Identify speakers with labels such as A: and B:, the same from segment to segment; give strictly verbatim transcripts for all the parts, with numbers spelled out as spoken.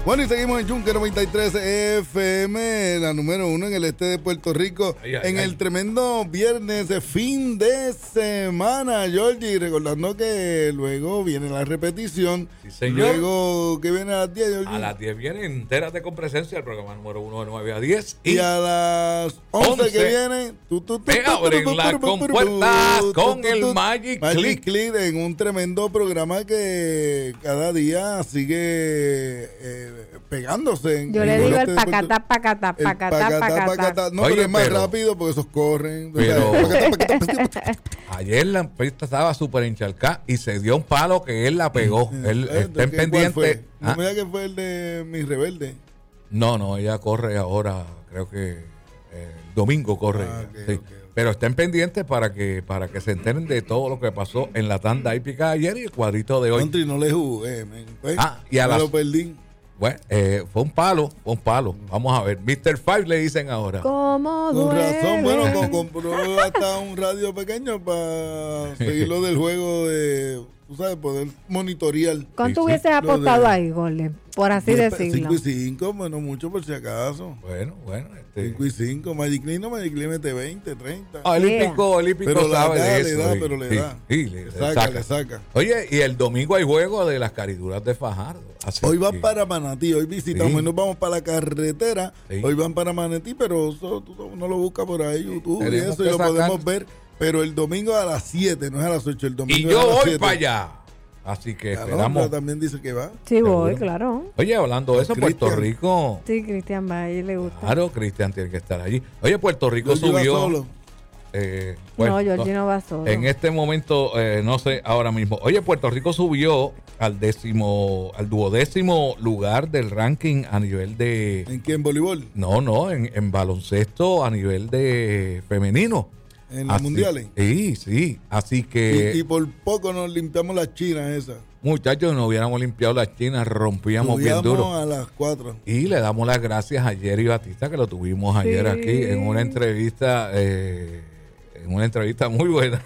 A: Bueno, y seguimos en Yunque noventa y tres F M, la número uno en el este de Puerto Rico, ay, ay, en ay. el tremendo viernes de fin de semana, Georgie, recordando que luego viene la repetición.
B: Sí, señor.
A: Luego, ¿qué viene a las diez, Georgie?
B: A las diez viene Entérate con Presencia, el programa número uno de nueve a diez.
A: Y, y a las once que viene, tú, tú, tú,
B: me abren las compuertas con el Magic,
A: Magic
B: Click.
A: Click en un tremendo programa que cada día sigue eh, pegándose.
C: Yo
A: en
C: le
A: el
C: digo
A: este
C: el pacatá, pacatá, pacatá, pacatá.
A: No,
B: Oye,
A: pero es más
B: pero,
A: rápido porque esos corren.
B: Pero
A: pacatá, pacatá, pacatá.
B: Ayer la pista estaba súper encharcada y se dio un palo que él la pegó. Él
A: ¿Eh?
B: está en
A: ¿Qué,
B: pendiente.
A: fue?
B: ¿Ah?
A: No me diga que fue el de Mi Rebelde.
B: No, no, ella corre ahora, creo que eh, domingo corre.
A: Ah, okay,
B: sí.
A: okay, okay.
B: Pero estén pendientes para que para que se enteren de todo lo que pasó en la tanda hípica ayer y el cuadrito de hoy.
A: Country no le jugué, man. Pues,
B: ah, y a
A: me
B: las,
A: lo perdí.
B: Bueno, eh, fue un palo, fue un palo. Vamos a ver. mister Five le dicen ahora.
C: ¿Cómo
A: Con
C: duele?
A: razón, bueno, con, compró hasta un radio pequeño para seguir lo del juego de, tú sabes, poder monitorear.
C: ¿Cuánto
B: Sí,
C: hubieses
B: sí.
C: apostado
A: de,
C: ahí, Golden? Por así decirlo.
A: cinco y cinco, bueno, mucho por si acaso.
B: Bueno, bueno. Este...
A: cinco y cinco, Magic Click no, Magic Click mete veinte, treinta.
B: Ah, el hípico, el hípico
A: pero
B: sabe
A: da,
B: de
A: le
B: eso.
A: da,
B: sí,
A: pero le
B: sí,
A: da.
B: Sí, le,
A: le
B: le
A: saca,
B: saca.
A: le saca.
B: Oye, y el domingo hay juego de las cariduras de Fajardo. Así
A: Hoy van
B: que...
A: para Manatí, hoy visitamos
B: Sí.
A: y nos vamos para la carretera. Sí. Hoy van para Manatí, pero eso tú no lo buscas por ahí, YouTube y
B: Tenemos
A: eso, y lo
B: sacar...
A: podemos ver. Pero el domingo a las siete, no es a las ocho, el domingo
B: Y yo
A: a las
B: voy
A: siete.
B: para allá. Así que
A: claro,
B: esperamos.
A: También dice que va.
C: Sí,
B: ¿seguro?
C: voy, claro.
B: Oye, hablando de eso,
A: Cristian.
B: Puerto Rico.
C: Sí, Cristian va, a él le gusta.
B: Claro, Cristian tiene que estar allí. Oye, Puerto Rico
A: Georgie
B: subió.
A: va solo.
B: Eh, bueno,
C: no, Georgie no va solo.
B: En este momento, eh, no sé, ahora mismo. Oye, Puerto Rico subió al décimo, al duodécimo lugar del ranking a nivel de.
A: ¿En qué? ¿En voleibol?
B: No, no, en, en baloncesto a nivel de femenino.
A: ¿En los
B: así,
A: mundiales?
B: Sí, sí. Así que.
A: Y, y por poco nos limpiamos las chinas esas.
B: Muchachos, no hubiéramos limpiado las chinas, rompíamos
A: Subíamos
B: bien duro.
A: a las cuatro.
B: Y le damos las gracias a Jerry Batista, que lo tuvimos
C: Sí.
B: ayer aquí en una entrevista, eh, en una entrevista muy buena.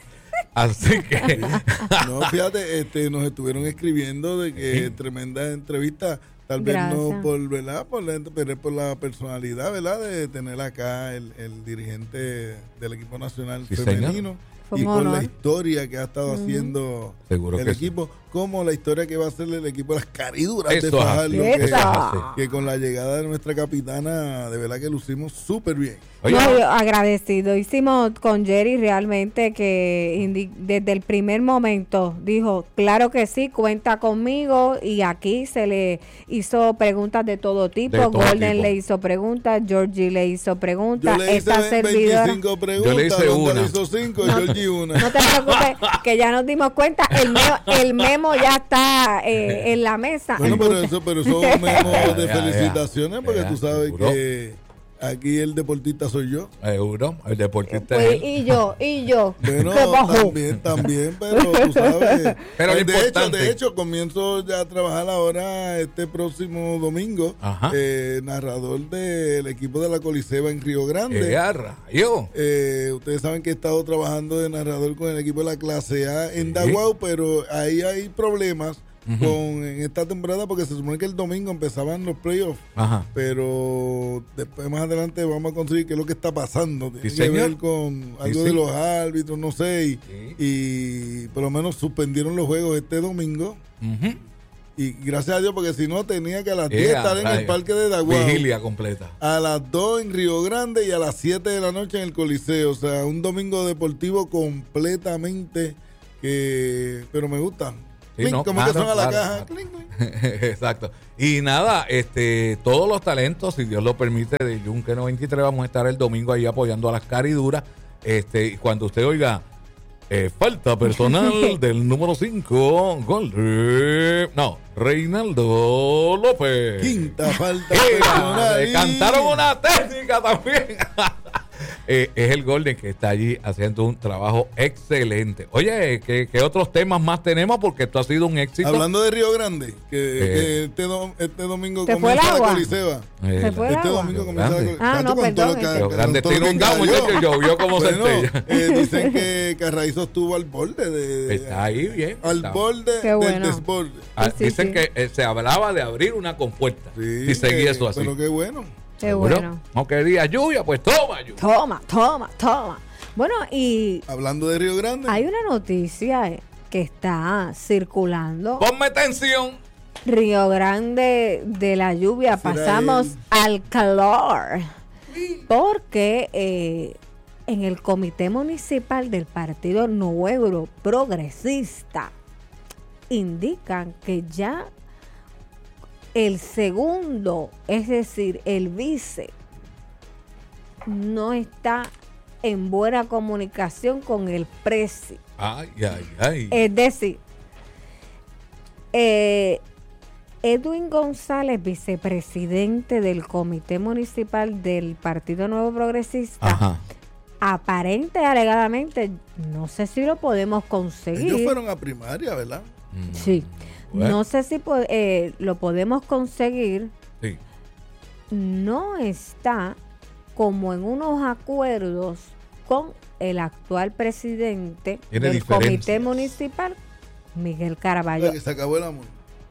B: Así que.
A: No, fíjate, este, nos estuvieron escribiendo de que
B: Sí.
A: tremenda entrevista. Tal vez
C: Gracias.
A: no por, ¿verdad? Por la, pero por la personalidad, ¿verdad? De tener acá el, el dirigente del equipo nacional
B: Sí,
A: femenino.
B: señor.
C: Fue
A: Y
C: un
A: con
C: honor.
A: la historia que ha estado
C: Ujú.
A: haciendo
B: Seguro
A: el
B: que
A: equipo, como la historia que va a hacer el equipo de las cariduras
B: Eso
A: de
B: es
A: Fajardo,
B: así,
A: que,
C: eso es así.
A: que con la llegada de nuestra capitana, de verdad que lucimos súper bien.
B: Oye,
C: No, yo agradecido. Hicimos con Jerry realmente que indi- desde el primer momento dijo, claro que sí, cuenta conmigo, y aquí se le hizo preguntas de todo tipo.
B: De todo
C: Golden
B: tipo.
C: le hizo preguntas, Georgie le hizo
A: Yo
C: preguntas,
A: le hice
C: esta servidora.
A: veinticinco preguntas,
B: Yo le hice
A: Ronda
B: una.
A: le hizo cinco,
C: No.
A: Georgie una.
C: No te preocupes, que ya nos dimos cuenta, el memo, el memo ya está eh, en la mesa.
A: Bueno, pero eso, pero eso es un memo de
B: Ya, ya,
A: felicitaciones, porque
B: ya,
A: tú sabes
B: seguro.
A: que aquí el deportista soy yo.
B: Euro, el deportista
C: Pues,
B: es él.
C: y yo, y yo.
A: Bueno,
C: ¿Qué bajó?
A: también, también, pero tú sabes.
B: Pero lo
A: de hecho,
B: importante-
A: de hecho, comienzo ya a trabajar ahora este próximo domingo,
B: Ajá.
A: eh, narrador del equipo de la Coliseba en Río Grande.
B: ¡Qué arra! Yo.
A: Eh, ustedes saben que he estado trabajando de narrador con el equipo de la clase A en
B: Sí.
A: Daguao, pero ahí hay problemas con en esta temporada porque se supone que el domingo empezaban los playoffs,
B: Ajá.
A: pero después más adelante vamos a conseguir qué es lo que está pasando. Tiene que
B: señor.
A: ver con algo
B: Sí,
A: de
B: sí.
A: los árbitros, no sé, y,
B: Sí.
A: y por lo menos suspendieron los juegos este domingo.
B: Ujú.
A: Y gracias a Dios, porque si no tenía que a las
B: Eh,
A: diez
B: a
A: estar en el
B: rayos.
A: parque de Daguao,
B: Vigilia completa.
A: a las dos en Río Grande y a las siete de la noche en el Coliseo. O sea, un domingo deportivo completamente que... Pero me gusta.
B: Sí,
A: Clink,
B: no,
A: como que
B: claro,
A: son a la
B: claro,
A: caja.
B: claro.
A: Clink, clink.
B: Exacto. Y nada, este, todos los talentos, si Dios lo permite, de Yunque noventa y tres, vamos a estar el domingo ahí apoyando a las cariduras. Este, y cuando usted oiga eh, falta personal del número cinco, gol de- no, Reinaldo López.
A: Quinta falta
B: Mira,
A: personal.
B: le cantaron una técnica también. eh, es el Golden que está allí haciendo un trabajo excelente. Oye, ¿qué, qué otros temas más tenemos? Porque esto ha sido un éxito.
A: Hablando de Río Grande, que,
B: Eh.
A: que este, do- este domingo
C: ¿Te fue el
A: comienza la
C: agua?
A: Coliseba.
B: Eh,
C: ¿Se fue el
A: Este
C: agua?
A: domingo
B: Río
A: comienza la
B: Grande.
A: Coliseba.
C: Ah, no,
A: con todo lo
C: perdón,
A: que-
C: es que-
B: Río Grande
A: con todo
B: está
A: lo que
B: inundado,
A: cayó.
B: muchachos, llovió como
A: Bueno,
B: centella.
A: eh, dicen que Carraízo estuvo al borde de, de-
B: Está ahí bien.
A: al
B: está.
A: borde
C: Qué
A: del
C: bueno.
A: desborde.
B: Ah,
C: Sí,
B: dicen
C: sí.
B: que eh, se hablaba de abrir una compuerta.
A: Sí,
B: si seguía
A: que-
B: eso así.
A: Pero qué bueno.
C: Qué
B: ¿Seguro?
C: bueno.
B: No quería lluvia, pues toma lluvia.
C: Toma, toma, toma. Bueno, y
A: Hablando de Río Grande.
C: hay una noticia eh, que está circulando.
B: Ponme tensión.
C: Río Grande de la lluvia,
A: Será
C: pasamos
A: él.
C: al calor. Porque eh, en el Comité Municipal del Partido Nuevo Progresista indican que ya el segundo, es decir, el vice, no está en buena comunicación con el presi.
B: Ay, ay, ay.
C: Es decir, eh, Edwin González, vicepresidente del Comité Municipal del Partido Nuevo Progresista,
B: Ajá.
C: aparente, alegadamente, no sé si lo podemos
A: Ellos
C: conseguir.
A: fueron a primaria, ¿verdad?
B: Mm,
C: Sí,
B: bueno,
C: no sé si po- eh, lo podemos conseguir.
B: sí.
C: No está como en unos acuerdos con el actual presidente
B: Tiene
C: del Comité
B: diferencias.
C: Municipal, Miguel
A: O
C: Caraballo.
A: sea, que se acabó el amor.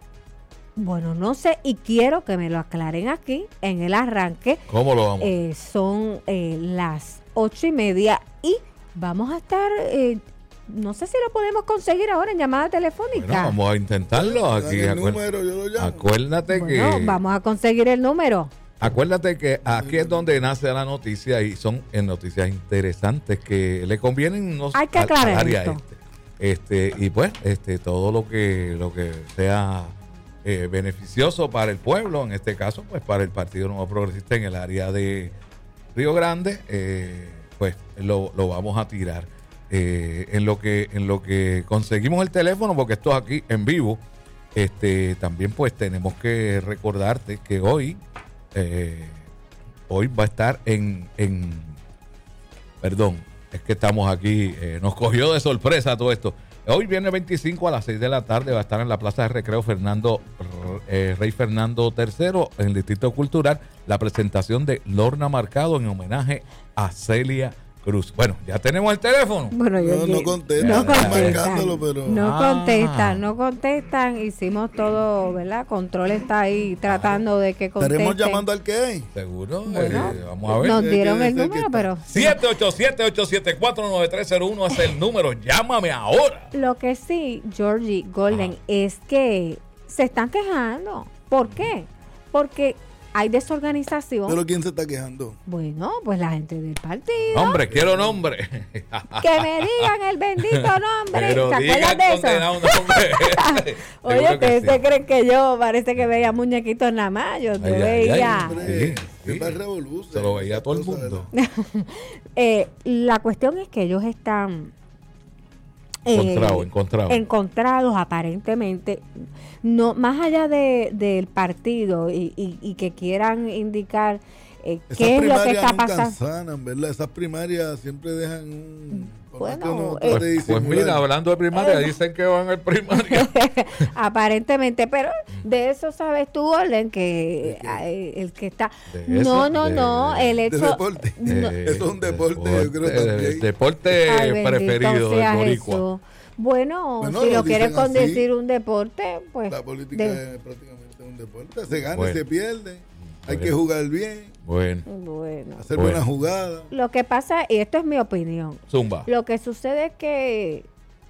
C: Bueno, no sé, y quiero que me lo aclaren aquí en el arranque.
B: ¿Cómo lo vamos?
C: Eh, son eh, las ocho y media y vamos a estar, eh, no sé si lo podemos conseguir ahora en llamada telefónica.
B: Bueno, vamos a intentarlo
A: Dan
B: aquí.
A: el
B: acuer-
A: número, yo lo llamo.
B: Acuérdate
C: Bueno,
B: que
C: vamos a conseguir el número.
B: acuérdate que aquí es donde nace la noticia y son en noticias interesantes que le convienen no,
C: Hay que
B: al- al
C: aclarar
B: área
C: esto.
B: este. Este y pues este todo lo que lo que sea eh, beneficioso para el pueblo, en este caso pues para el Partido Nuevo Progresista en el área de Río Grande, eh, pues lo, lo vamos a tirar. Eh, en lo que en lo que conseguimos el teléfono, porque esto es aquí en vivo, este también pues tenemos que recordarte que hoy eh, hoy va a estar en, en perdón, es que estamos aquí, eh, nos cogió de sorpresa todo esto. Hoy viernes veinticinco a las seis de la tarde va a estar en la Plaza de Recreo Fernando eh, Rey Fernando tercero en el Distrito Cultural la presentación de Lorna Marcado en homenaje a Celia Cruz. Bueno, ya tenemos el teléfono.
C: Bueno, yo
A: No, no
C: que-
A: contestan,
C: no
A: están
C: contestan,
A: marcándolo, pero-
C: no
B: Ah.
C: contestan, no contestan. Hicimos todo, ¿verdad? Control está ahí tratando de que contesten.
A: Estaremos llamando al que hay.
B: ¿Seguro?
C: Bueno,
B: Eh, vamos a ver.
C: nos
A: Eh,
C: dieron
A: que
C: el
A: es el
C: número,
A: que
C: pero
B: siete ocho siete, ocho siete cuatro, nueve tres cero uno es el número. Llámame ahora.
C: lo que sí, Georgie Golden,
B: Ajá.
C: es que se están quejando. ¿Por qué? Porque hay desorganización.
A: Pero ¿quién se está quejando?
C: Bueno, pues la gente del partido.
B: Hombre, quiero nombre.
C: Que me digan el bendito nombre.
B: Pero
C: ¿Se
B: diga
C: acuerdan de eso?
B: condenado nombre.
C: Oye,
B: Seguro que
C: ustedes
B: sí.
C: se creen que yo parece que veía muñequitos nada más. Yo te
B: Ay, ay,
C: veía.
B: ay.
A: Hombre,
B: Sí,
A: ¿qué
B: sí.
A: va a revolucionar?
B: Se lo veía todo el
A: Cosa,
B: mundo.
A: ¿verdad?
C: Eh, la cuestión es que ellos están eh,
B: Encontrado, encontrado.
C: encontrados aparentemente, no más allá de, del partido y, y- y que quieran indicar eh,
A: Esas
C: qué es lo que
A: primarias
C: está
A: nunca
C: pasando.
A: sanan, ¿verdad? Esas primarias siempre dejan un... por más
C: Bueno,
A: que uno
C: eh,
A: trate de
B: Pues, pues
A: disimular.
B: mira, hablando de primaria,
C: Eh.
B: dicen que van al primaria.
C: Aparentemente, pero de eso sabes tú, Orden, que
A: ¿De qué?
C: eh, el que está...
B: De
C: no,
B: eso,
C: no,
B: de-
C: no, el
A: de
C: hecho...
A: deporte.
C: no,
B: Eh,
A: Eso es un deporte, yo creo
B: deporte,
A: también.
B: Deporte
C: Ay, bendito
B: preferido
C: sea
B: del boricua.
C: Jesús. Bueno,
A: Bueno,
C: si
A: lo
C: lo quieres
A: dicen así.
C: condecir un deporte, pues...
A: La política
C: de-
A: es prácticamente un deporte. Se gana
B: Bueno.
A: y se pierde. Hay
B: Bueno.
A: que jugar bien,
B: Bueno,
C: Bueno,
A: hacer
B: Bueno.
A: buena jugada.
C: lo que pasa, y esto es mi opinión,
B: zumba.
C: lo que sucede es que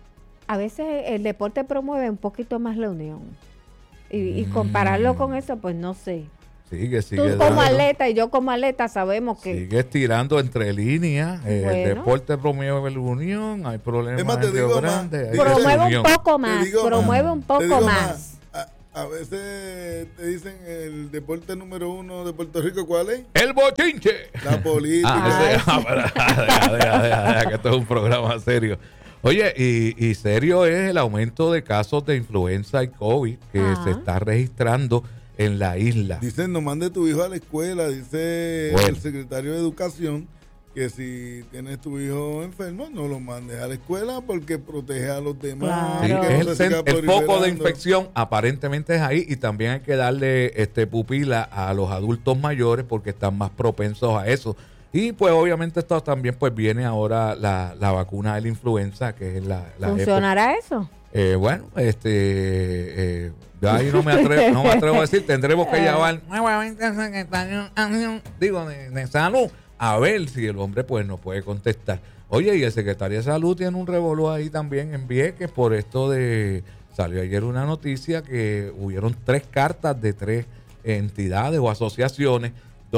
C: a veces el deporte promueve un poquito más la unión. Y, y compararlo con eso, pues no sé.
B: Sigue, sigue.
C: Tú como
B: dando.
C: atleta y yo como atleta sabemos que...
B: Sigue estirando entre líneas. eh,
C: Bueno.
B: El deporte promueve la unión. Hay problemas
A: Es más, te
B: en Río
A: digo más,
B: Grande. hay
A: te-
C: promueve
B: desunión.
C: un poco
A: Te
C: más,
A: digo
C: promueve
A: más,
C: un
A: te
C: poco
A: digo
C: más.
A: A, a veces te dicen el deporte número uno de Puerto Rico, ¿cuál es?
B: El bochinche.
A: La política.
B: Ah, ese- ah, pero, deja, deja, deja, deja, que esto es un programa serio. Oye, y, y serio es el aumento de casos de influenza y COVID que
C: Ajá.
B: se está registrando en la isla.
A: Dicen, no mande tu hijo a la escuela, dice
B: Bueno.
A: el secretario de Educación, que si tienes tu hijo enfermo, no lo mandes a la escuela porque protege a los demás.
C: Claro.
B: Sí,
A: que
B: es
A: no
B: el,
A: se
B: cen-
A: siga
B: el foco de
A: proliferando.
B: infección aparentemente es ahí, y también hay que darle este pupila a los adultos mayores porque están más propensos a eso. Y pues obviamente esto también pues viene ahora la, la vacuna de la influenza, que es la, la
C: ¿Funcionará eso?
B: Eh, bueno, este, eh, yo ahí no me, atrevo, no me atrevo a decir, tendremos que llevar nuevamente al secretario, digo, de, de salud, a ver si el hombre pues no puede contestar. Oye, y el secretario de salud tiene un revolú ahí también en Vieques por esto de, salió ayer una noticia que hubieron tres cartas de tres entidades o asociaciones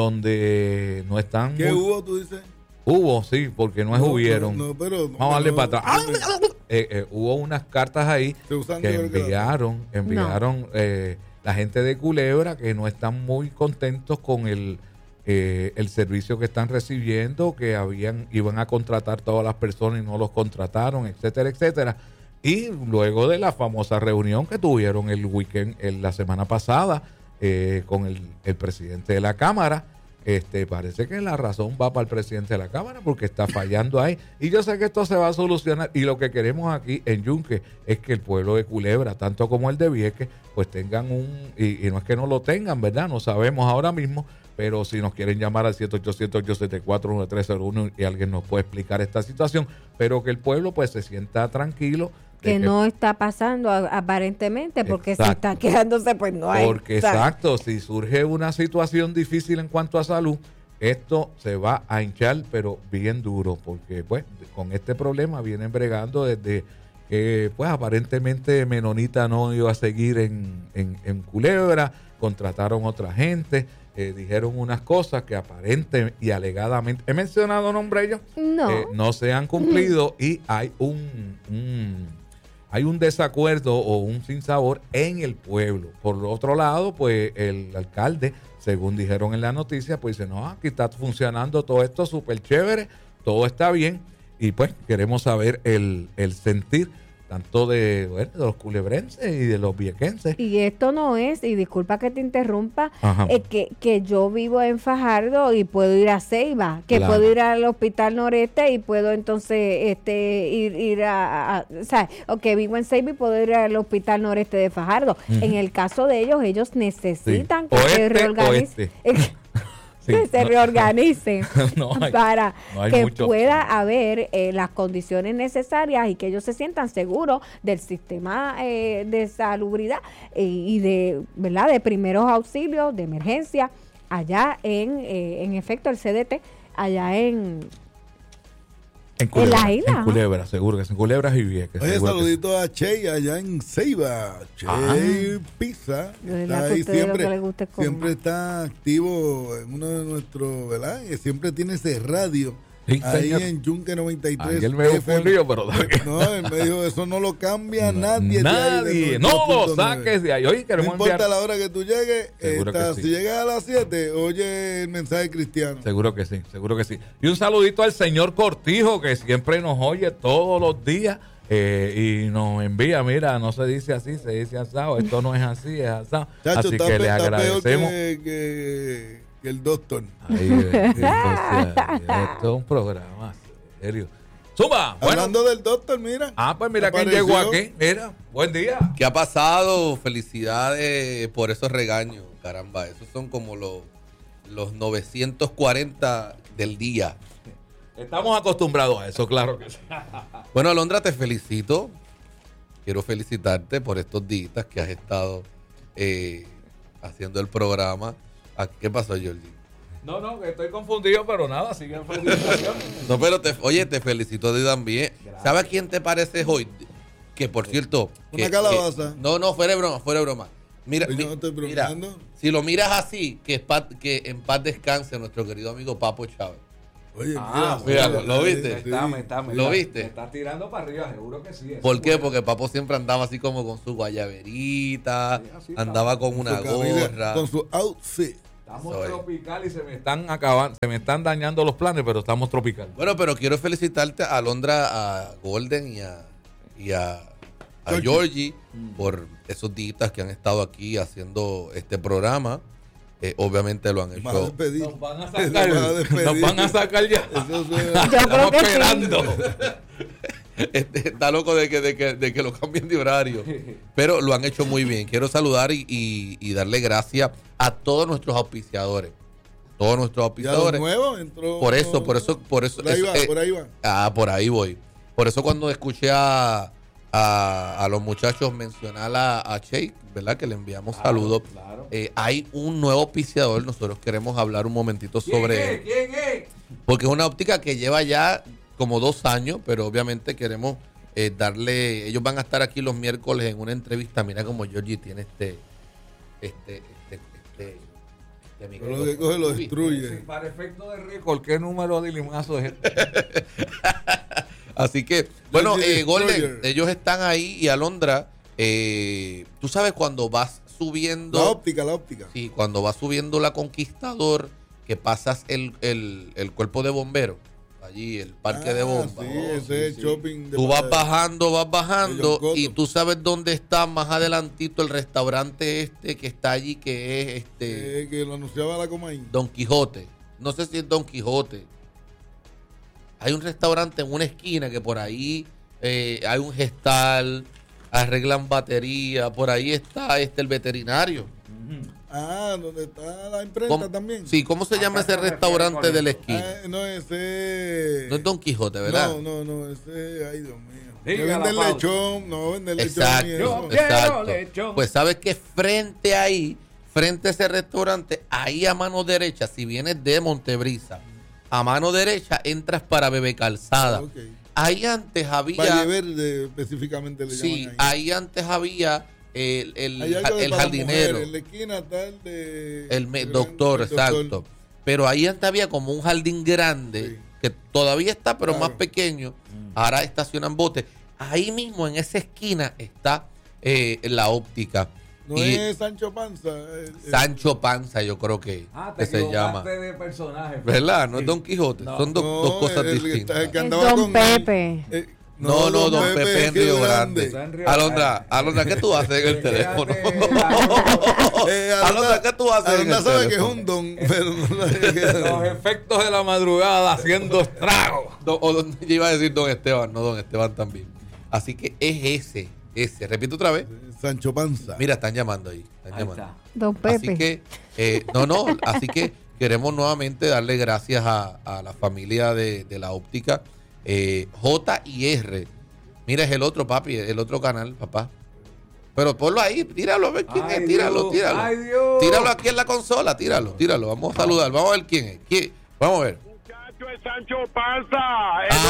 B: donde no están...
A: ¿Qué
B: muy-
A: hubo, tú dices?
B: Hubo, sí, porque no es hubieron.
A: No, no, pero,
B: Vamos a darle
A: no,
B: para atrás.
A: no,
B: Eh, eh, hubo unas cartas ahí
A: Se usan
B: que
A: yo creo que la-
B: enviaron, enviaron eh, la gente de Culebra, que no están muy contentos con el eh, el servicio que están recibiendo, que habían iban a contratar todas las personas y no los contrataron, etcétera, etcétera. Y luego de la famosa reunión que tuvieron el weekend, el- la semana pasada, eh, con el, el presidente de la Cámara, este parece que la razón va para el presidente de la Cámara porque está fallando ahí. Y yo sé que esto se va a solucionar. Y lo que queremos aquí en Yunque es que el pueblo de Culebra, tanto como el de Vieques, pues tengan un... Y, y no es que no lo tengan, ¿verdad? No sabemos ahora mismo. Pero si nos quieren llamar al siete ocho siete, ocho siete cuatro, uno tres cero uno y alguien nos puede explicar esta situación. Pero que el pueblo pues se sienta tranquilo. de
C: Que no está pasando a- aparentemente, porque si
B: Exacto.
C: están quedándose, pues no hay.
B: Porque
C: o sea,
B: exacto, si surge una situación difícil en cuanto a salud, esto se va a hinchar, pero bien duro, porque pues con este problema vienen bregando desde que pues aparentemente Menonita no iba a seguir en, en, en Culebra, contrataron otra gente, eh, dijeron unas cosas que aparente y alegadamente, he mencionado nombres ellos,
C: No.
B: eh, no se han cumplido y hay un, un hay un desacuerdo o un sinsabor en el pueblo. Por otro lado, pues el alcalde, según dijeron en la noticia, pues dice, no, aquí está funcionando todo esto súper chévere, todo está bien, y pues queremos saber el, el sentir tanto de, bueno, de los culebrenses y de los viequenses.
C: Y esto no es, y disculpa que te interrumpa,
B: Ajá.
C: eh, que, que yo vivo en Fajardo y puedo ir a Ceiba, que
B: Claro.
C: puedo ir al Hospital Noreste y puedo entonces este ir, ir a, a- o sea, o que vivo en Ceiba y puedo ir al Hospital Noreste de Fajardo.
B: Ujú.
C: En el caso de ellos, ellos necesitan
B: Sí.
C: que
B: Oeste,
C: se reorganicen.
B: Sí,
C: que se
B: no.
C: reorganicen
B: No hay-
C: para
B: no hay
C: que
B: mucha
C: pueda
B: opción.
C: haber eh, las condiciones necesarias y que ellos se sientan seguros del sistema eh, de salubridad eh, y de verdad de primeros auxilios de emergencia allá en eh, en efecto el C D T allá en
B: En Culebra,
C: la isla,
B: en Culebra, seguro que es en Culebra y Vieques.
A: Oye,
B: seguro que sí.
A: saludito a Che allá en Ceiba. Che
B: Ah.
A: Pizza.
C: De verdad
A: Está
C: que
A: ahí
C: ustedes lo
A: siempre,
C: que les guste comer.
A: siempre está activo en uno de nuestros, ¿verdad? Que siempre tiene ese radio.
B: Sí,
A: ahí
B: señor.
A: en Yunque noventa y tres.
B: Ayer me dio un lío, pero
A: No, él me dijo, eso no lo cambia nadie. de ahí de
B: Nadie,
A: noventa y
B: no
A: dos
B: lo
A: punto nueve.
B: saques de ahí. Oye,
A: No
B: queremos
A: importa
B: enviar.
A: la hora que tú llegues,
B: Seguro
A: está-
B: que sí.
A: si llegas a las siete, oye el mensaje cristiano.
B: Seguro que sí, seguro que sí. Y un saludito al señor Cortijo, que siempre nos oye todos los días eh, y nos envía, mira, no se dice así, se dice asado, esto no es así, es asado.
A: Chacho,
B: Así
A: está,
B: que
A: pe-
B: le
A: está peor
B: agradecemos.
A: que, que- que el doctor.
B: Ay, bendito sea Dios, esto es un programa serio. Suma, bueno.
A: Hablando del doctor, mira.
B: Ah, pues mira quién
A: apareció.
B: llegó aquí. Mira, buen día.
D: ¿Qué ha pasado? Felicidades por esos regaños, caramba. Esos son como los, los novecientos cuarenta del día.
B: Estamos acostumbrados a eso, claro que sí.
D: Bueno, Alondra, te felicito. Quiero felicitarte por estos días que has estado eh, haciendo el programa. Ah, ¿qué pasó, Jordi?
B: No, no, que estoy confundido, pero nada, siguen felicitaciones.
D: No, pero te, oye, te felicito a ti también. ¿Sabes a quién te pareces hoy? Que por cierto.
A: Una
D: que-
A: calabaza.
D: que- no, no, fuera de broma, fuera de broma. Mira,
A: Yo
D: mi-
A: no estoy
D: mira,
A: bromeando.
D: si lo miras así, que, es pa- que en paz descanse nuestro querido amigo Papo Chávez.
A: Oye,
B: Ah,
A: mira,
D: mira, ¿lo viste?
A: sí.
B: Está, me está, me
D: ¿Lo
B: está-
D: viste?
B: Me está tirando para arriba, seguro que sí. eso
D: ¿Por qué?
B: bueno.
D: Porque Papo siempre andaba así como con su guayaberita,
B: Sí, así
D: andaba con
A: Con
D: una
A: su camisa,
D: gorra.
A: con su outfit.
B: Estamos
D: Soy.
B: tropical y se me están acabando, se me están dañando los planes, pero estamos tropical.
D: Bueno, pero quiero felicitarte a Alondra, a Golden y a, y a, a
A: Georgie.
D: Georgie por esos días que han estado aquí haciendo este programa. Eh, obviamente lo han hecho.
B: Nos van a sacar, nos van a sacar ya.
C: Yo creo que
D: esperando. Este, está loco de que, de, que, de que lo cambien de horario. Pero lo han hecho muy bien. Quiero saludar y, y, y darle gracias a todos nuestros auspiciadores. Todos nuestros auspiciadores.
A: Nuevo, entró,
D: por eso, por eso, por eso.
A: Por ahí,
D: eso,
A: va,
D: eh,
A: por ahí va.
D: Ah, por ahí voy. Por eso cuando escuché a, a, a los muchachos mencionar a, a Sheikh, ¿verdad? Que le enviamos
B: claro,
D: saludos.
B: Claro.
D: Eh, hay un nuevo auspiciador. Nosotros queremos hablar un momentito sobre
B: ¿Quién
D: él.
B: es? ¿Quién es?
D: Porque es una óptica que lleva ya como dos años, pero obviamente queremos eh, darle. Ellos van a estar aquí los miércoles en una entrevista. Mira como Georgie tiene este. Este. Este. este, este
A: Lo que coge lo destruye.
B: Sí, para efecto de récord, ¿qué número de limazo es este?
D: Así que, bueno,
A: Georgie
D: eh, Golden,
A: Destroyer.
D: ellos están ahí y Alondra, eh, tú sabes cuando vas subiendo.
A: La óptica, la óptica.
D: Sí, cuando vas subiendo la Conquistador, que pasas el, el, el cuerpo de bomberos, allí, el parque
A: Ah,
D: de bombas.
A: Sí,
B: Oh,
A: ese
B: sí,
A: es el
B: sí.
A: shopping. De
D: Tú vas
A: de-
D: bajando, vas bajando
A: de John
D: y
A: Cotto.
D: tú sabes dónde está más adelantito el restaurante este que está allí, que es este
A: eh, que lo anunciaba la Comaín.
D: Don Quijote. No sé si es Don Quijote. Hay un restaurante en una esquina que por ahí eh, hay un gestal, arreglan batería, por ahí está este el veterinario.
A: Ah, donde está la imprenta
D: ¿Cómo-
A: también.
D: Sí, ¿cómo se llama ese restaurante de la esquina?
A: Ah, no, ese.
D: No es Don Quijote, ¿verdad?
A: No, no, no, ese. Ay, Dios mío.
B: Diga
A: Que
B: la
A: venden
B: pausa.
A: lechón, no venden lechón.
D: Exacto,
A: ni
B: Yo
A: eso.
B: quiero
D: exacto.
B: lechón.
D: Pues sabes que frente ahí, frente a ese restaurante, ahí a mano derecha, si vienes de Montebrisa, a mano derecha entras para Bebe Calzada.
A: Ok.
D: Ahí antes había,
A: Valle Verde específicamente le
D: sí,
A: llaman ahí.
D: ahí antes había el, el,
A: Hay algo de
D: el
A: para
D: jardinero,
A: mujeres, en la esquina está el de.
D: el me-
A: el
D: doctor,
A: el doctor.
D: exacto. Pero ahí antes había como un jardín grande,
A: Sí.
D: que todavía está, pero
A: Claro.
D: más pequeño. Ahora estacionan botes. Ahí mismo, en esa esquina, está eh, la óptica.
A: No
D: Y
A: es Sancho Panza. el- el-
D: Sancho Panza, yo creo que,
B: Ah, te
D: que se llama.
B: equivocaste de personaje.
D: ¿Verdad? No es Don Quijote.
B: No.
D: Son do-
A: No,
D: dos cosas
A: el- el-
D: distintas.
A: el que
C: Es
A: andaba
C: Don
A: con
C: Pepe.
A: eh,
D: No, no, Don Pepe en Río Grande.
B: Está en Río
D: Alondra,
B: Grande.
D: Alondra, ¿qué tú haces en el teléfono?
A: Eh,
D: Alondra, ¿qué tú haces en
A: Alondra
D: el
A: sabe que es
D: teléfono?
A: un don, pero no sabe que
B: Los efectos de la madrugada haciendo estragos.
D: Do- o don- yo iba a decir Don Esteban, no Don Esteban también. Así que es ese, ese. Repito otra vez.
A: Sancho Panza.
D: Mira, están llamando ahí. Están
B: Ahí
D: llamando.
B: está.
C: Don
D: Así
C: Pepe.
D: que, eh, no, no, así que queremos nuevamente darle gracias a, a la familia de, de la óptica eh, J y R. Mira, es el otro, papi, el otro canal, papá. Pero ponlo ahí, tíralo a ver quién
B: Ay,
D: es, tíralo,
B: Dios,
D: tíralo.
B: ay, Dios.
D: Tíralo aquí en la consola, tíralo, tíralo. Vamos a saludar, vamos a ver quién es. ¿Quién? Vamos a ver.
E: Muchacho, es Sancho Panza. El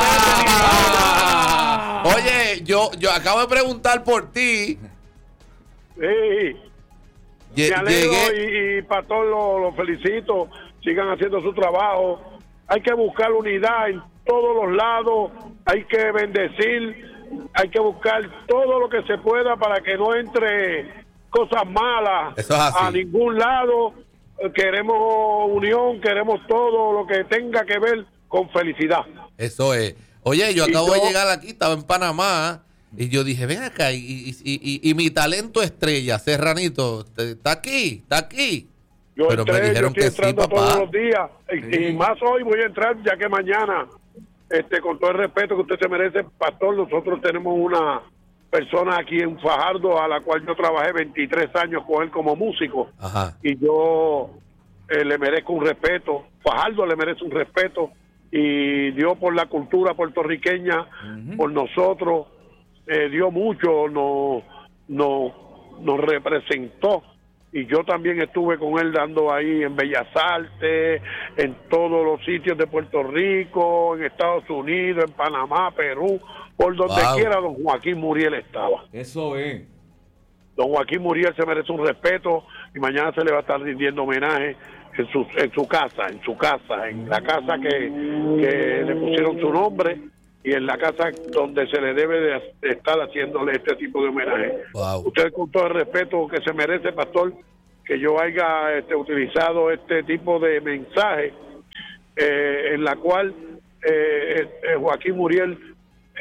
D: Ah. Oye, yo, yo acabo de preguntar por ti.
E: Sí,
D: Lle-
E: me alegro
D: Llegué.
E: y, y para todos los lo felicito. Sigan haciendo su trabajo. Hay que buscar unidad en todos los lados. Hay que bendecir. Hay que buscar todo lo que se pueda para que no entre cosas malas
D: Eso es así.
E: a ningún lado. Eh, Queremos unión, queremos todo lo que tenga que ver con felicidad.
D: Eso es. Oye, yo
E: Y
D: acabo de
E: yo-
D: llegar aquí, estaba en Panamá, y yo dije, ven acá, y, y, y- y- y mi talento estrella, Serranito, está aquí, está aquí.
E: Yo
D: Pero me
E: entré,
D: dijeron
E: yo estoy
D: que sí,
E: entrando
D: papá.
E: todos los días. Y, y más hoy voy a entrar, ya que mañana, este, con todo el respeto que usted se merece, pastor, nosotros tenemos una persona aquí en Fajardo a la cual yo trabajé veintitrés años con él como músico.
D: Ajá.
E: Y yo eh, le merezco un respeto. Fajardo le merece un respeto. Y dio por la cultura puertorriqueña, por nosotros, eh, dio mucho, nos, nos, nos representó. Y yo también estuve con él dando ahí en Bellas Artes, en todos los sitios de Puerto Rico, en Estados Unidos, en Panamá, Perú, por donde
D: Wow.
E: quiera don Joaquín Muriel estaba.
B: Eso es.
E: Don Joaquín Muriel se merece un respeto y mañana se le va a estar rindiendo homenaje en su, en su casa, en su casa, en la casa que, que le pusieron su nombre y en la casa donde se le debe de estar haciéndole este tipo de homenaje.
D: Wow.
E: Usted, con todo el respeto que se merece, pastor, que yo haya este, utilizado este tipo de mensaje eh, en la cual eh, eh, Joaquín Muriel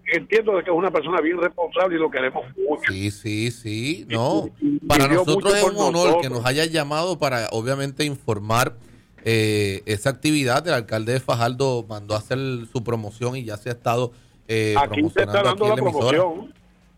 E: entiendo de que es una persona bien responsable y lo queremos mucho.
D: Sí, sí, sí. No,
E: Y- y-
D: para
E: y dio
D: nosotros
E: mucho
D: es
E: por
D: un honor
E: nosotros.
D: que nos haya llamado para, obviamente, informar eh, esa actividad. El alcalde de Fajardo mandó a hacer su promoción y ya se ha estado eh,
E: Aquí se está
D: promocionando
E: dando
D: aquí
E: la
D: en la emisora.
E: promoción.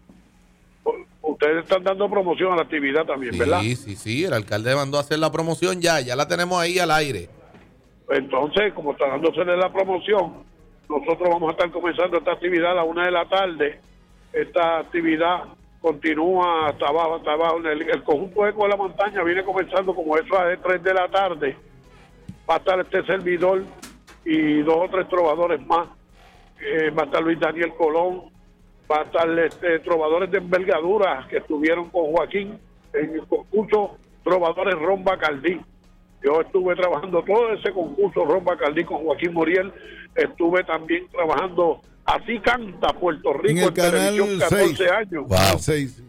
E: Ustedes están dando promoción a la actividad también, ¿verdad?
D: Sí, sí, sí. El alcalde mandó a hacer la promoción ya, ya la tenemos ahí al aire.
E: Entonces, como está dándose la promoción, nosotros vamos a estar comenzando esta actividad a la una de la tarde. Esta actividad continúa hasta abajo, hasta abajo. El, el conjunto Eco de la Montaña viene comenzando como eso a las tres de la tarde. Va a estar este servidor y dos o tres trovadores más. Eh, va a estar Luis Daniel Colón, va a estar este, trovadores de envergadura que estuvieron con Joaquín en el concurso Trovadores Ron Bacardí. Yo estuve trabajando todo ese concurso Ron Bacardí con Joaquín Muriel. Estuve también trabajando Así Canta Puerto Rico
A: En el
E: en televisión
A: canal
E: catorce
A: seis.
E: años.
D: Wow.
A: seis.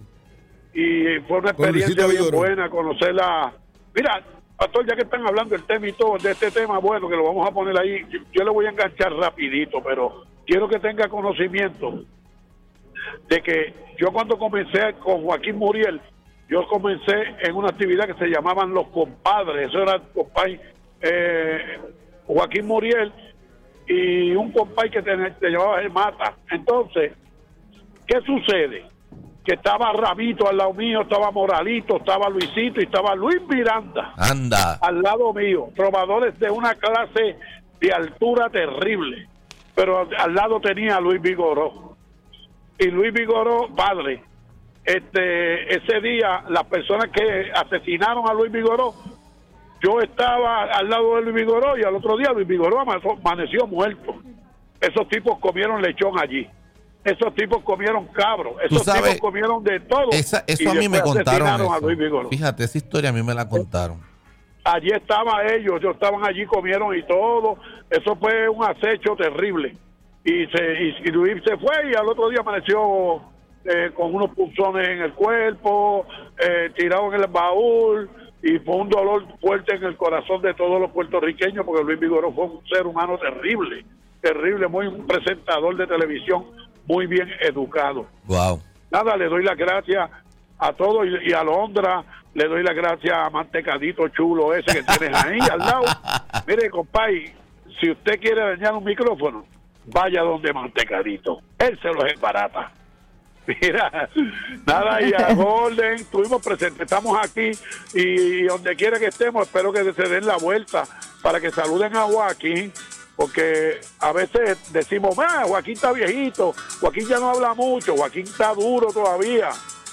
E: Y fue una
A: Con
E: experiencia
A: Luisito
E: bien
A: Vigoró.
E: buena conocerla. Mira, pastor, ya que están hablando del tema y todo, de este tema, bueno, que lo vamos a poner ahí, yo, yo le voy a enganchar rapidito, pero quiero que tenga conocimiento de que yo cuando comencé con Joaquín Muriel, yo comencé en una actividad que se llamaban Los Compadres. Eso era compay, eh, Joaquín Muriel y un compay que te, te llamaba el Mata. Entonces, ¿qué sucede? Que estaba Ramito al lado mío, estaba Moralito, estaba Luisito y estaba Luis Miranda
D: Anda.
E: al lado mío. Trovadores de una clase de altura terrible. Pero al, al lado tenía a Luis Vigoró. Y Luis Vigoró, padre, este ese día las personas que asesinaron a Luis Vigoró, yo estaba al lado de Luis Vigoró y al otro día Luis Vigoró amaneció muerto. Esos tipos comieron lechón allí. Esos tipos comieron cabros. Esos
D: sabes,
E: tipos comieron de todo.
D: Esa, eso
E: y
D: a mí me
E: después
D: contaron.
E: asesinaron a
D: Eso.
E: Luis Vigoró.
D: Fíjate, esa historia a mí me la contaron.
E: Allí estaban ellos, ellos estaban allí, comieron y todo. Eso fue un acecho terrible. Y, se, y, y Luis se fue y al otro día amaneció eh, con unos punzones en el cuerpo, eh, tirado en el baúl, y fue un dolor fuerte en el corazón de todos los puertorriqueños, porque Luis Vigoró fue un ser humano terrible, terrible, muy un presentador de televisión, muy bien educado.
D: Wow.
E: Nada, le doy las gracias a todos y, y a Londra, le doy las gracias a Mantecadito chulo ese que tienes ahí al lado. Mire, compadre, si usted quiere dañar un micrófono, vaya donde Mantecadito, él se los embarata. Mira, nada, y a Golden, estuvimos presentes, estamos aquí y donde quiera que estemos, espero que se den la vuelta para que saluden a Joaquín, porque a veces decimos, ah, Joaquín está viejito, Joaquín ya no habla mucho, Joaquín está duro todavía.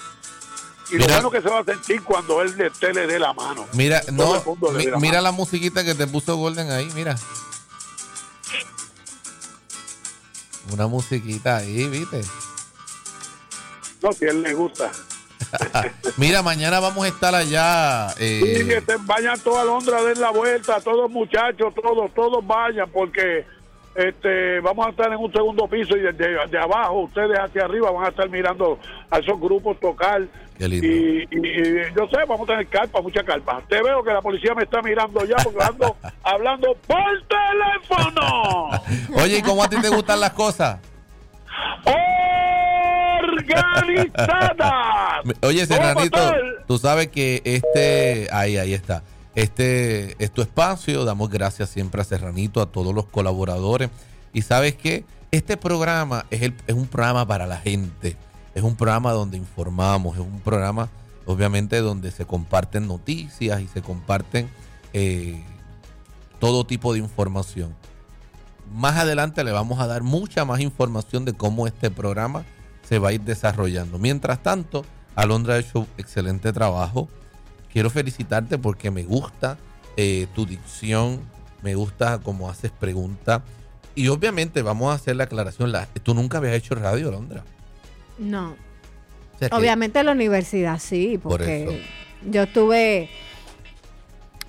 E: Y
D: Mira,
E: lo bueno que se va a sentir cuando él le, te le dé la mano.
D: Mira,
E: Todo
D: no,
E: el mundo le
D: mi-
E: dé la
D: mira
E: mano.
D: la musiquita que te puso Golden ahí, mira. Una musiquita ahí, ¿viste?
E: No, si a él le gusta.
D: Mira, mañana vamos a estar allá. eh,
E: Sí, que se vayan todos a Londra a dar la vuelta, todos muchachos, todos, todos vayan, porque este vamos a estar en un segundo piso y desde de abajo, ustedes hacia arriba van a estar mirando a esos grupos tocar.
D: Qué lindo.
E: Y, y- y yo sé, vamos a tener carpa, mucha carpa. Te veo que la policía me está mirando ya porque ando hablando por teléfono.
D: Oye, ¿y cómo a ti te gustan las cosas?
E: Organizadas.
D: Oye, Serranito,
E: pastor.
D: tú sabes que este, ahí, ahí está. Este es tu espacio. Damos gracias siempre a Serranito, a todos los colaboradores. Y sabes que este programa es, el, es un programa para la gente. Es un programa donde informamos. Es un programa, obviamente, donde se comparten noticias y se comparten eh, todo tipo de información. Más adelante le vamos a dar mucha más información de cómo este programa se va a ir desarrollando. Mientras tanto, Alondra ha hecho excelente trabajo. Quiero felicitarte porque me gusta eh, tu dicción, me gusta cómo haces preguntas. Y obviamente vamos a hacer la aclaración. La, tú nunca habías hecho radio, Alondra.
C: No.
D: O sea que-
C: Obviamente en la universidad sí,
D: Por
C: porque
D: eso.
C: yo estuve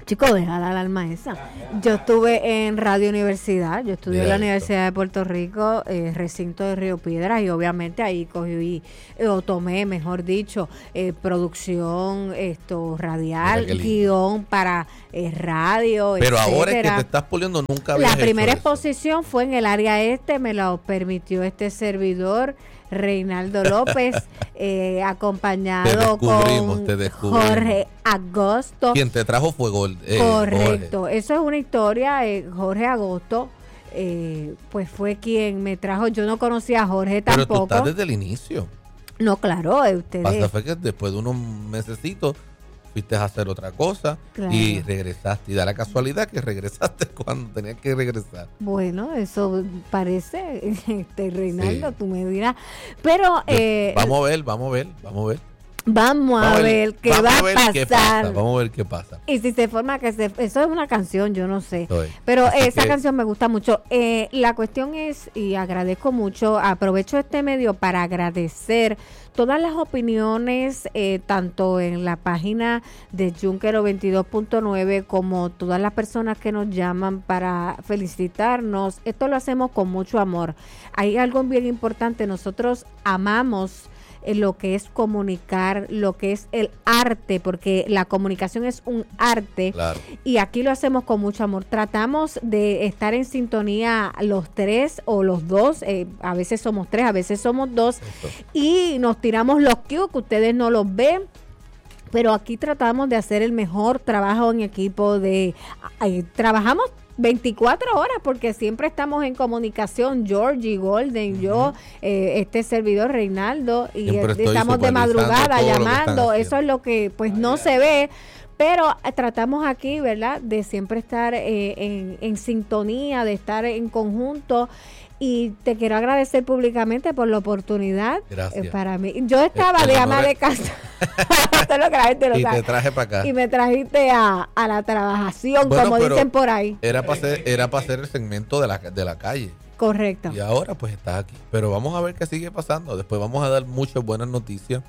C: Chico, deja la alarma esa. Yo estuve en Radio Universidad, yo estudié en la Universidad de Puerto Rico, eh, recinto de Río Piedras, y obviamente ahí cogí, eh, o tomé, mejor dicho, eh, producción esto radial, guión para eh, radio,
D: Pero
C: etcétera.
D: Ahora es que te estás puliendo, nunca habías
C: La primera
D: hecho eso.
C: exposición fue en el área este, me lo permitió este servidor, Reinaldo López, eh, acompañado
D: Te descubrimos,
C: con
D: te descubrimos.
C: Jorge Agosto.
D: Quien te trajo fue Gol. eh,
C: Correcto,
D: Jorge.
C: eso es una historia. eh, Jorge Agosto, eh, pues fue quien me trajo. Yo no conocía a Jorge
D: Pero
C: tampoco.
D: tú estás desde el inicio.
C: No, claro, eh, ustedes.
D: Pasa fue que después de unos mesecitos fuiste a hacer otra cosa
C: Claro.
D: y regresaste. Y da la casualidad que regresaste cuando tenías que regresar.
C: Bueno, eso parece, este Reinaldo,
D: Sí.
C: tú me dirás. Pero eh,
D: Vamos a ver, vamos a ver, vamos a ver.
C: vamos a ver qué
D: vamos
C: va
D: a ver
C: a
D: qué
C: pasar.
D: pasa, vamos a ver qué pasa.
C: Y si se forma que se... Eso es una canción, yo no sé.
D: Estoy.
C: Pero
D: Así
C: esa
D: que-
C: canción me gusta mucho. Eh, la cuestión es, y agradezco mucho, aprovecho este medio para agradecer todas las opiniones, eh, tanto en la página de Junquero veintidós punto nueve como todas las personas que nos llaman para felicitarnos. Esto lo hacemos con mucho amor. Hay algo bien importante, nosotros amamos en lo que es comunicar, lo que es el arte, porque la comunicación es un arte.
D: Claro.
C: Y aquí lo hacemos con mucho amor. Tratamos de estar en sintonía los tres o los dos, eh, a veces somos tres, a veces somos dos,
D: Eso.
C: y nos tiramos los cues que ustedes no los ven. Pero aquí tratamos de hacer el mejor trabajo en equipo, de eh, trabajamos veinticuatro horas porque siempre estamos en comunicación, Georgie, Golden, yo, eh, este servidor Reinaldo, y
D: Siempre
C: eh,
D: estoy
C: estamos de
D: supervisando
C: madrugada
D: todo lo que están
C: llamando,
D: haciendo.
C: eso es lo que pues no se ve, pero eh, tratamos aquí, ¿verdad?, de siempre estar eh, en, en sintonía, de estar en conjunto. Y te quiero agradecer públicamente por la oportunidad.
D: Gracias.
C: eh, para mí. Yo estaba
D: El
C: de
D: honor
C: ama
D: es-
C: de casa. Esto es lo que la gente no
D: Y
C: sabe.
D: te traje para acá.
C: Y me trajiste a, a la trabajación,
D: Bueno,
C: como
D: pero
C: dicen por ahí.
D: Era para hacer, era para hacer el segmento de la, de la calle.
C: Correcto.
D: Y ahora pues estás aquí. Pero vamos a ver qué sigue pasando. Después vamos a dar muchas buenas noticias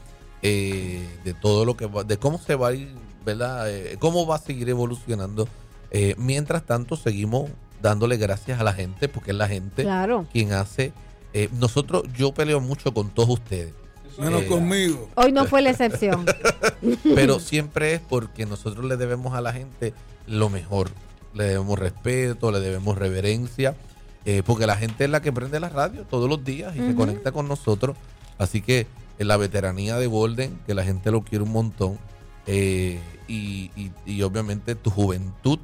D: eh, de todo lo que va, de cómo se va a ir, ¿verdad? Eh, cómo va a seguir evolucionando. Eh, mientras tanto, seguimos dándole gracias a la gente, porque es la gente
C: Claro.
D: quien hace. Eh, nosotros, yo peleo mucho con todos ustedes.
A: Menos
D: Eh,
A: conmigo.
C: Hoy no fue la excepción.
D: Pero siempre es porque nosotros le debemos a la gente lo mejor. Le debemos respeto, le debemos reverencia, eh, porque la gente es la que prende la radio todos los días y se
C: Ujú.
D: conecta con nosotros. Así que en la veteranía de Golden, que la gente lo quiere un montón, eh, y, y- y obviamente tu juventud,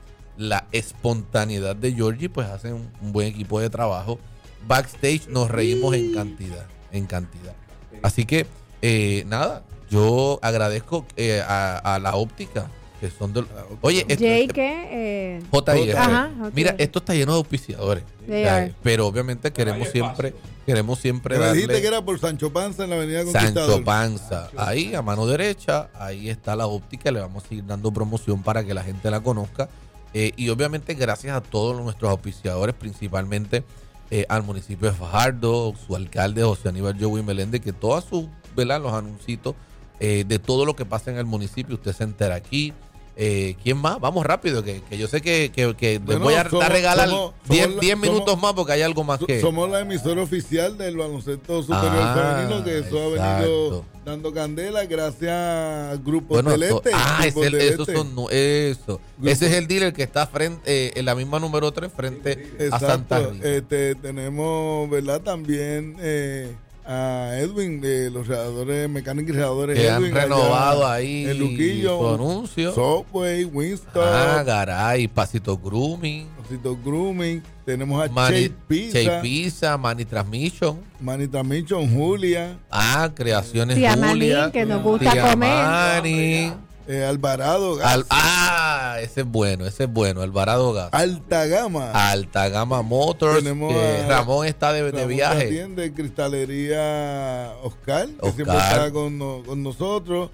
D: la espontaneidad de Georgie, pues hacen un, un buen equipo de trabajo. Backstage nos reímos en cantidad, en cantidad. Así que, eh, nada, yo agradezco eh, a, a la óptica, que son de... Oye, esto-
C: Jay, que eh,
D: J I R.
C: Ajá, J I R.
D: Mira, esto está lleno de auspiciadores.
C: They
D: O sea,
C: are.
D: pero obviamente queremos siempre, queremos siempre
A: Me dijiste que
D: darle
A: era por Sancho Panza en la Avenida Conquistador.
D: Sancho Panza. Ahí, a mano derecha, ahí está la óptica. Le vamos a seguir dando promoción para que la gente la conozca. Eh, y obviamente gracias a todos nuestros auspiciadores, principalmente eh, al municipio de Fajardo, su alcalde José Aníbal Joey Meléndez, que todos sus, ¿verdad?, los anuncios eh, de todo lo que pasa en el municipio, usted se entera aquí. Eh, ¿Quién más? Vamos rápido, que, que yo sé que, que, que les
A: Bueno,
D: voy a,
A: somos-
D: a regalar
A: somos-
D: diez
A: somos la-
D: diez
A: somos-
D: minutos más porque hay algo más
A: So-
D: que...
A: Somos la emisora oficial del baloncesto superior
D: Ah,
A: femenino, que eso ha venido
D: exacto.
A: dando candela gracias al Grupo
D: Bueno,
A: del
D: to-
A: Este.
D: ah,
A: Grupo
D: ese,
A: del
D: esos
A: Este.
D: son, no, eso.
A: Grupo-
D: Ese es el dealer que está frente, eh, en la misma número tres frente a Santa
A: Exacto.
D: Rita.
A: Este, tenemos, ¿verdad? También eh, a Edwin de los readores, mecánicos y readores.
D: Que han
A: Edwin, allá
D: renovado ahí
A: en Luquillo,
D: su anuncio.
A: Subway, Winston,
D: Ah, garay, Pasito Grooming,
A: Pasito Grooming. Tenemos a
D: Mani,
A: Chase Pizza,
D: Chase Pizza, Money Transmission.
A: Manita Mission, Julia,
D: Ah, Creaciones
C: Tía
D: Julia.
C: Manín, que nos gusta
D: Tía
C: comer.
D: Mani.
A: eh, Alvarado Gas,
D: Al- ah, ese es bueno, ese es bueno, Alvarado Gas.
A: Alta Gama.
D: Alta Gama Motors.
A: Tenemos
D: que
A: a-
D: Ramón está de, de
A: Ramón
D: viaje.
A: Atiende, Cristalería Oscar, que
D: Oscar.
A: siempre está con, no- con nosotros.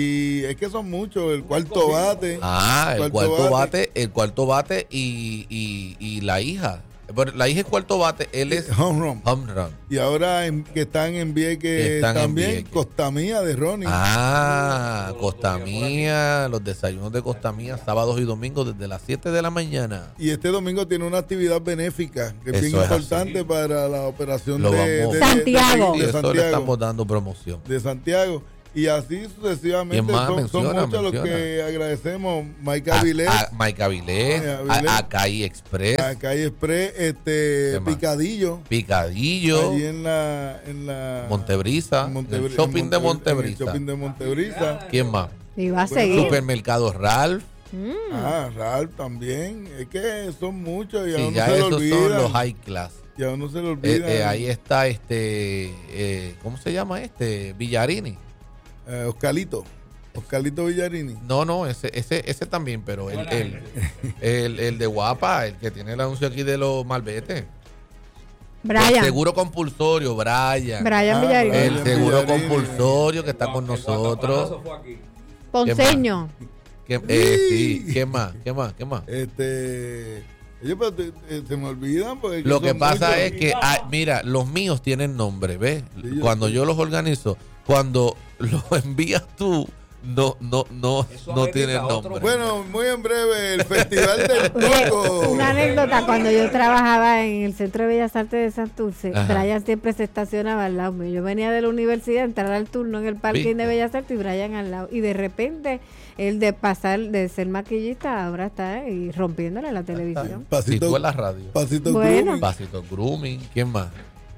A: Y es que son muchos, el cuarto bate.
D: Ah, el
A: Cuarto
D: cuarto
A: bate.
D: bate, el cuarto bate y, y, y la hija. Bueno, la hija es cuarto bate, él es
A: home run.
D: home run.
A: Y ahora en- que están en Vieques
D: Están en
A: también,
D: Vieques.
A: Costa Mía de Ronnie.
D: Ah, Costa Mía, los desayunos de Costa Mía, sábados y domingos desde las siete de la mañana.
A: Y este domingo tiene una actividad benéfica que es
D: Eso
A: bien
D: es
A: importante para la operación
D: Lo
A: de,
D: vamos-
A: de- de-
C: Santiago.
D: Y
A: de, de
D: eso le
A: Santiago.
D: estamos dando promoción.
A: de Santiago. Y así sucesivamente
D: ¿Quién más?
A: son, son
D: Menciona,
A: muchos los
D: menciona.
A: que agradecemos. Mike
D: A,
A: Avilés,
D: a Mike Avilés,
A: Eh, Avilés.
D: a Acai Express,
A: a Calle Express, este
D: ¿Qué más?
A: Picadillo,
D: Picadillo,
A: allí en la, en la
D: Montebrisa,
A: en Monte-
D: el
A: en
D: shopping de
A: Monte- en el
D: Montebrisa.
A: shopping de Montebrisa.
D: ¿Quién más?
C: Y va a
A: Bueno,
C: seguir.
D: Supermercado Ralph.
A: Ah, Ralph también. Es que son muchos y a
D: Sí,
A: uno
D: ya
A: se le
D: esos son
A: olvida.
D: los high class.
A: Y a uno se le
D: Eh,
A: olvida.
D: eh, ahí está este, eh, ¿cómo se llama este? Villarini.
A: Eh, Oscarito. Oscarito Villarini.
D: No, no, ese, ese, ese también, pero el, el, el, el de Guapa, el que tiene el anuncio aquí de los malbetes. El
C: Brian.
D: seguro compulsorio, Brian.
C: Brian
A: Ah,
C: Villarini.
A: Brian.
D: El seguro
A: Villarini.
D: compulsorio que está con nosotros.
C: Ponceño.
D: ¿Qué, eh, sí, ¿qué más? ¿Qué más? ¿Qué más?
A: Este. Ellos pero, te- te- se me olvidan porque
D: Lo que
A: son
D: pasa
A: muchos.
D: es que, ah, mira, los míos tienen nombre, ¿ves?
A: Sí, yo
D: Cuando
A: sé.
D: yo los organizo, cuando los envías tú, no, no, no, no tienen nombre.
A: Bueno, muy en breve, el Festival del
C: Oye,
A: Coco.
C: una anécdota, cuando yo trabajaba en el Centro de Bellas Artes de Santurce,
D: Ajá.
C: Brian siempre se estacionaba al lado mío. Yo venía de la universidad, entrar al turno en el parking
D: ¿Viste?
C: de Bellas Artes y Brian al lado. Y de repente, él de pasar, de ser maquillista, ahora está eh, y rompiéndole la televisión.
D: Si
A: Pasito,
D: tú en la radio.
A: pasito
C: Bueno.
A: grooming.
D: Pasito Grooming, ¿quién más?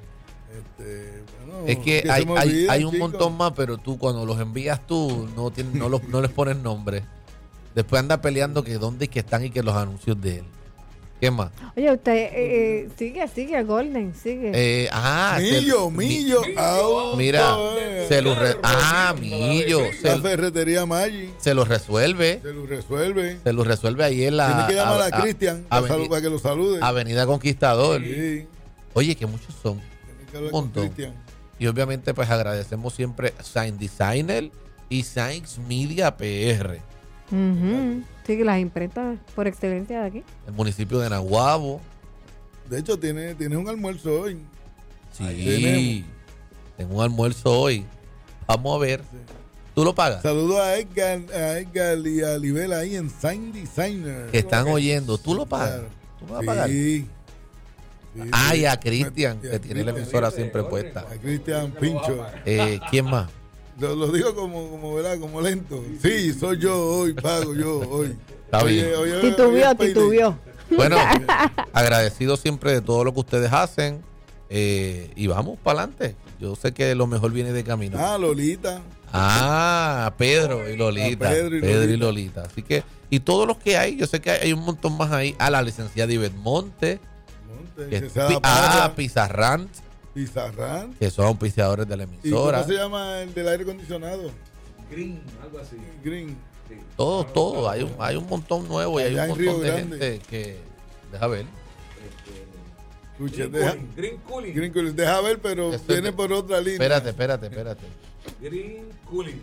A: Este, bueno,
D: Es que
A: se
D: hay,
A: me
D: hay,
A: olvida,
D: hay un
A: chicos.
D: montón más, pero tú cuando los envías tú no, tienes, no, los, no les pones nombre. Después anda peleando que dónde es que están y que los anuncios de él. ¿Qué más?
C: Oye, usted eh, eh, sigue, sigue, Golden, sigue.
D: Eh, ah,
A: Millo,
D: Cel-
A: Millo. Auto,
D: Mira,
A: eh.
D: se lo re- ah, Millo,
A: La
D: se,
A: ferretería Maggi
D: se lo resuelve.
A: se lo resuelve.
D: Se lo resuelve ahí en la
A: Tiene que llamar a,
D: a-
A: Cristian
D: a-
A: para, salu- para que lo salude.
D: Avenida Conquistador.
A: Sí,
D: Oye, que muchos son.
A: tiene que hablar
D: Un
A: con
D: montón.
A: Cristian.
D: Y obviamente pues agradecemos siempre a Sign Designer y Science Media P R,
C: Ujú. Sigue las imprentas por excelencia de aquí.
D: el municipio de Nahuabo.
A: De hecho, tiene, tiene un almuerzo hoy.
D: Sí,
A: tenemos.
D: tengo un almuerzo hoy. Vamos a ver. ¿Tú lo pagas?
A: Saludo a Edgar, a Edgar y a Libela ahí en Sign Designer.
D: Que están oyendo. ¿Tú lo pagas?
A: Claro.
D: ¿Tú me vas a pagar?
A: Sí. Sí,
D: Ah,
A: sí.
D: y a Cristian,
A: Y a
D: que tiene la
A: Cristian.
D: emisora siempre puesta.
A: A Cristian Pincho.
D: Eh, ¿Quién más?
A: Lo, lo digo como, como, ¿verdad? Como lento. Sí, soy yo hoy, pago yo hoy.
D: Está bien.
A: Oye, oye,
C: Titubió,
A: oye, Payday.
C: titubió.
D: Bueno, agradecido siempre de todo lo que ustedes hacen. eh, y vamos para adelante. Yo sé que lo mejor viene de camino.
A: Ah, Lolita.
D: Ah, Pedro y Lolita.
A: A Pedro
D: Pedro,
A: y
D: y Lolita. Así que, y todos los que hay, yo sé que hay, hay un montón más ahí. A la licenciada Ivette Monte.
A: Monte,
D: que-
A: que sea
D: pi-
A: la
D: ah,
A: patria.
D: Pizarrant,
A: Pizarrán.
D: que son auspiciadores de la
A: ¿Y
D: emisora.
A: cómo se llama el del aire acondicionado?
B: Green, algo así.
A: Green.
D: Todos, todos. Hay un, hay un montón nuevo y hay
A: Allá
D: un
A: en Río
D: montón de
A: Grande.
D: gente que. Deja ver.
A: Escuche,
B: Green
A: deja,
B: Cooling, Green Cooling.
A: Green Cooling, deja ver, pero
D: Eso
A: viene
D: es-
A: por otra línea.
D: Espérate, espérate, espérate.
B: Green Cooling.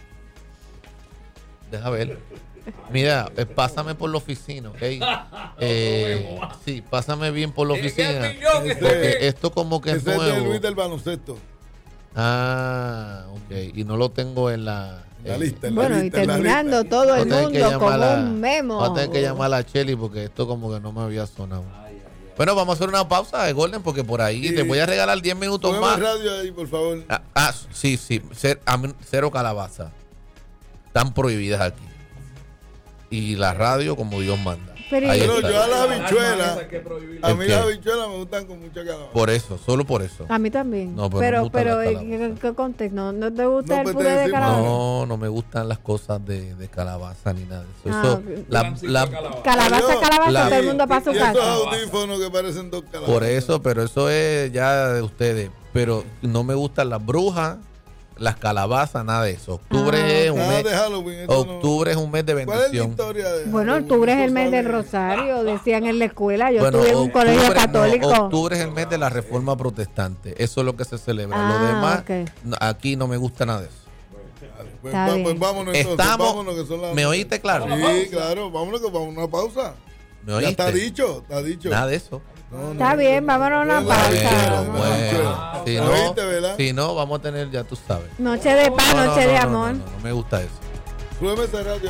D: Deja ver. Mira, eh, pásame por la oficina, ¿ok? Eh, sí, pásame bien por la
B: Es que
D: oficina.
B: el piñón,
A: Ese-
D: Porque esto como que es
A: Ese es de
D: nuevo.
A: Luis del baloncesto.
D: Ah, ok. Y no lo tengo en la...
A: La
D: eh,
A: lista, en la
C: Bueno, y
A: lista, en la
C: terminando
A: lista.
C: todo
D: voy a
C: el
D: tener que
C: mundo con
D: llamar a-
C: un memo.
D: voy a tener que llamar a Cheli porque esto como que no me había sonado. Bueno, vamos a hacer una pausa de Golden porque por ahí
A: Sí.
D: te voy a regalar diez minutos
A: Ponemos
D: más.
A: radio ahí, por favor.
D: Ah, ah, sí, sí. Cer- a mí- cero calabaza. Están prohibidas aquí. Y la radio como Dios manda.
C: Pero
D: Ahí
C: y-
A: Pero
D: está.
A: yo a las
B: Esa
A: habichuelas,
B: hay que prohibirla.
A: a
D: ¿El
A: mí
D: qué?
A: las habichuelas me gustan con mucha calabaza.
D: Por eso, solo por eso.
C: A mí también.
D: No, pero no me
C: pero,
D: gustan
C: pero
D: las
C: ¿en
D: calabazas.
C: qué, qué contexto? ¿No, ¿No te gusta
A: No,
C: el
A: pues te
C: puré de
A: decimos-
C: calabaza?
D: No, no me gustan las cosas de, de calabaza ni nada de eso.
C: Ah,
D: Eso,
C: ok.
D: la-
B: Francisco
D: la-
B: Calabaza.
C: Calabaza,
A: Adiós.
C: calabaza,
D: La-
C: todo el mundo para su
A: Y esos
C: casa.
A: audífonos que parecen dos calabazas.
D: por eso, pero eso es ya de ustedes. Pero no me gustan las brujas, las calabazas, nada de eso. Octubre
C: Ah,
D: es un
A: Nada
D: mes,
A: de Halloween. eso no-
D: octubre es un mes de
A: ¿Cuál es la
D: bendición.
A: historia de
C: Bueno,
A: Halloween?
C: octubre es el
A: Eso
C: mes del
A: sabe-
C: Rosario, decían en la escuela. Yo
D: Bueno,
C: estuve en un
D: octubre-
C: colegio
D: no,
C: católico.
D: octubre es el mes de la Reforma Protestante. Eso es lo que se celebra.
C: Ah,
D: lo demás,
C: ok.
D: no, aquí no me gusta nada de eso.
A: Pues,
C: Está
A: va-
C: bien.
A: pues vámonos entonces.
D: Estamos.
A: vámonos, que son las-
D: ¿Me oíste claro?
A: Sí, claro. Vámonos que vamos a una pausa.
D: ¿Me
A: Ya
D: oíste?
A: está dicho, está dicho.
D: Nada de eso.
A: No,
C: Está
A: no,
C: bien,
A: no,
C: vámonos a una
A: no,
C: pausa.
A: no,
D: Bueno, si no,
A: ¿Oíste, verdad?
D: si no, vamos a tener, ya tú sabes.
C: Noche de paz,
D: No, no,
C: noche
D: no,
C: de
D: no,
C: amor.
D: no, no, no me gusta eso.
A: Súbeme esa radio.